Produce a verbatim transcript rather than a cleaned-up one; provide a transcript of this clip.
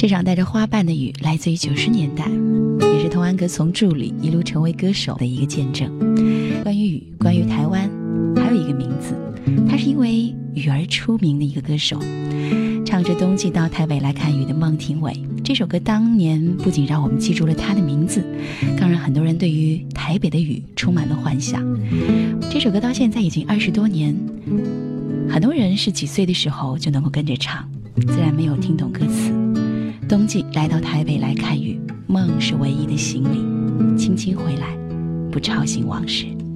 这场带着花瓣的雨来自于九十年代，也是童安格从助理一路成为歌手的一个见证。关于雨，关于台湾，还有一个名字，他是因为雨而出名的一个歌手，唱着冬季到台北来看雨的孟庭苇。这首歌当年不仅让我们记住了他的名字，更让很多人对于台北的雨充满了幻想。这首歌到现在已经二十多年，很多人是几岁的时候就能够跟着唱，自然没有听懂歌词。冬季来到台北来看雨，梦是唯一的行李，轻轻回来，不吵醒往事。